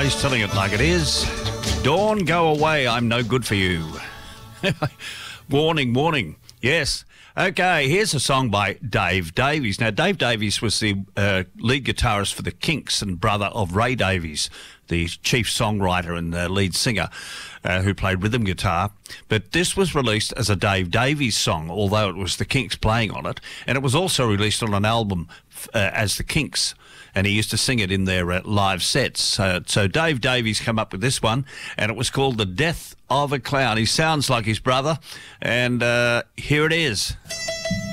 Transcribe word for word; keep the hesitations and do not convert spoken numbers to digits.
He's telling it like it is. Dawn, go away. I'm no good for you. Warning, warning. Yes. Okay, here's a song by Dave Davies. Now, Dave Davies was the uh, lead guitarist for the Kinks and brother of Ray Davies, the chief songwriter and uh, lead singer uh, who played rhythm guitar. But this was released as a Dave Davies song, although it was the Kinks playing on it. And it was also released on an album uh, as the Kinks. And he used to sing it in their uh, live sets. Uh, so Dave Davies came up with this one, and it was called The Death of a Clown. He sounds like his brother, and uh, here it is.